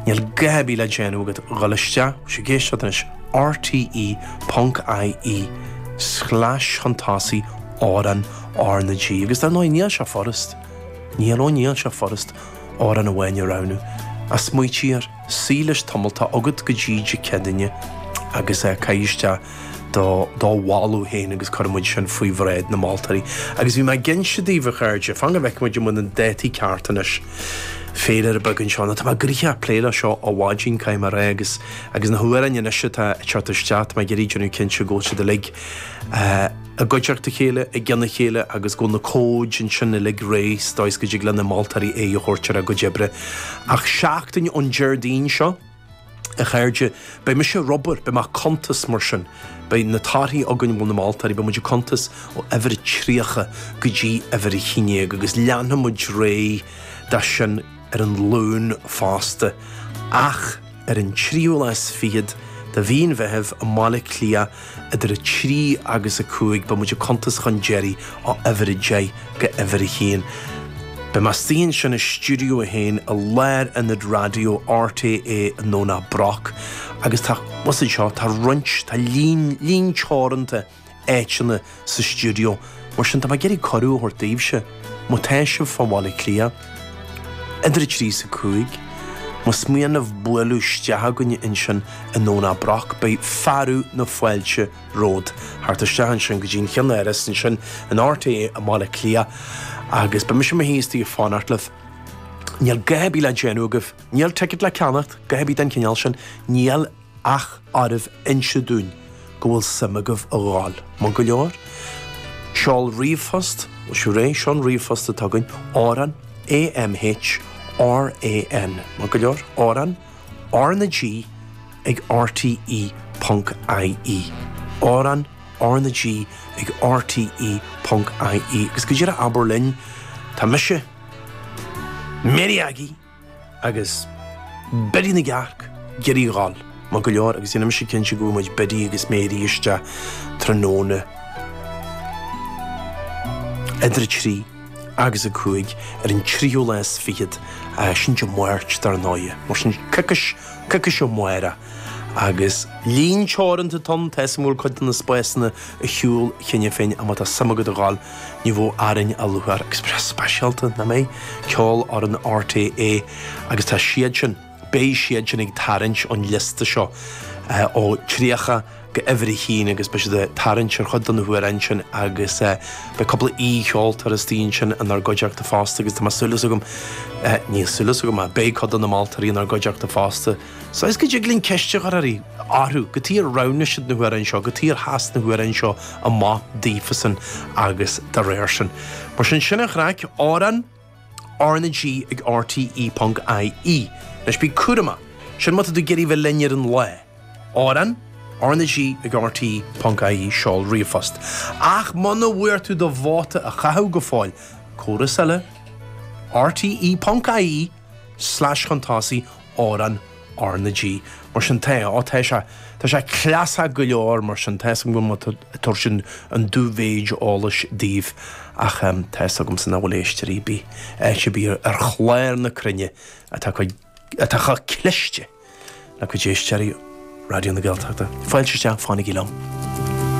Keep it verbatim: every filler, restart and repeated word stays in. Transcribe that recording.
Níl gabi le genúgad galiste sé géisteis rte.ie slash chantasi áran arna G. Agus dar nói níl se forest. Níl ó níl se forest áran a bhaine ránú. A smuitiar sílis tamilta agad go ddíide cedaine agus é caiste dá bháú héin agus chumuid sin faoi bhréid na Maltaí. Agus bhí me gin sidíomh chuirde fanga bheith muid mun an détaí ceartanis féidir a bagan seánna. Tá gríthe pléile seo á bháidín caiim a régus agus na thuaran inise tá teartaisteat me geríidirú cinse ggóise de lig a goideachta chéile i gceanna chéile agus go na cóid in sinna lig rééis dáis go ddígla na Maltaí é a chóirtear a go debre. Ach seachtain an Jardín seo a chairde bei me se Robert be ma contas mar sin bei na táí agan bhna Maltaí be muidir contas ó ever tríocha go dtí ever i chiine agus leanna muid ré da sin ar an lún fásta ach ar an tríolalas fiad da bhíon bheitheh a mála clia idir a trí agus a cúig be muidir contas chun Jerry á ever i dé go ever i chéan. Be ma stíonn sin na stúdio a héin a léir in ad radio R T A nó na Brock agus tá was seo tá runch tá lín lín teoranta éitina sa stúdio mar sin tá geirí choú or daobhse mo téise fáhála clia idir trí sa cúig mo smuoinmh buúiste gunne in sin in nó na Brock bei farú na foiilte ród hartastean sin go dtín cheannéras sin sin an R T A a mála clia agus be mis sem héistí a fánartlih níl gabi le genúgah níl ticket le ceannacht gabi den cinál sin níl ach aribh inse dún go bhfuil samagah a gháil má go leor seáil riomhfast ó siú ré seán riomhfast a tugann áran A M H R A N má go leor áran arna G ag R T E dot I E áran arna G ag R T E dot I E agus go dtíar a Aberlin tá mise mériagi agus bedí na gearc geirí gáil má go leor agus dhéana mise cinse go muid bedí agus mérí iste tróna idir trí agus a cúig ar an tríolalas fiad sin de muirt dar náide mar sin cicis cicis o muire agus lín teoranta ton tesamúil chuidir na spéisna a siúil chinne féin a mata samagad a gáil ní bhó árainn a luthar express speisialta na mé ceáil ar an R T A agus tá siad sin bé siad sin ag tarint an lista seo ó tríocha go ever i chéine agus be de tarint sin chud an bhuain sin agus be coppla í cheáil tar a stíon sin an ar goideachta fásta agus tá sulas agam níos sulas agam a bé chud an na Maltaí an ar goideachta fásta. So is go dtí glín ceiste garí áthú go tíar rana siad na bhuain seo go tíar has na bhuain seo a má dífasan agus de réir sin. Mar sin sinna chráic áran arna G ag R T E dot I E leis bí cuama sin mata do geirí bheith lear an le áran arna G ag R T E dot I E seáil riomhfast. Ach mana bhuair tú do bháta a chathú go fáil córas eile R T E dot I E slash chantasi áran arna G mar sin té á té se tá sé clasá go leor mar sin té go mu tar sin an dúvéid álas díomh ach té gom san bhfuléisteí bí é se bí ar chléir na crunne a tá cha cliste le go ddéisteí radio na Gaeltachta. Fáilte fáinnig í lom.